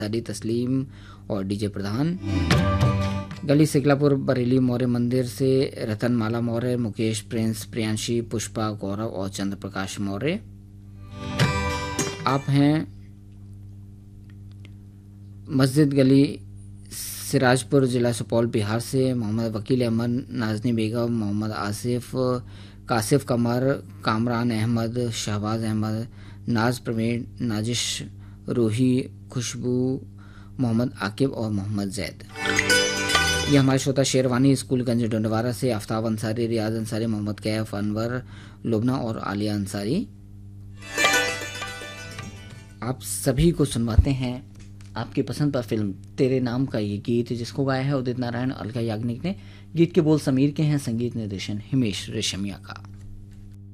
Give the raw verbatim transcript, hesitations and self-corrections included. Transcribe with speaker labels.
Speaker 1: अंसारी, तस्लीम और डीजे प्रधान। गली सिकलापुर बरेली मौर्य मंदिर से रतनमाला मौर्य, मुकेश, प्रिंस, प्रियांशी, पुष्पा, गौरव और चंद्र प्रकाश मौर्य। आप हैं मस्जिद गली सिराजपुर, जिला सुपौल, बिहार से मोहम्मद वकील अहमद, नाजनी बेगम, मोहम्मद आसिफ, कासिफ कमर, कामरान अहमद, शहबाज अहमद, नाज प्रवीण, नाजिश रूही, खुशबू, मोहम्मद आकिब और मोहम्मद जैद। ये हमारे श्रोता शेरवानी स्कूलगंज डोंडवारा से आफ्ताब अंसारी, रियाज अंसारी, मोहम्मद कैफ, अनवर, लुबना और आलिया अंसारी। आप सभी को सुनवाते हैं आपकी पसंद पर फिल्म तेरे नाम का ये गीत, जिसको गाया है उदित नारायण, अलका याग्निक ने। गीत के बोल समीर के हैं, संगीत निर्देशन हिमेश रेशमिया का।